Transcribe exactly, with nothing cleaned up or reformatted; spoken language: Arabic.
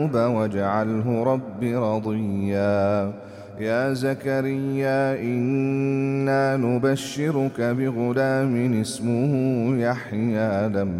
ويعقوب واجعله رب رضيا يا زكريا إنا نبشرك بغلام اسمه يحيى لم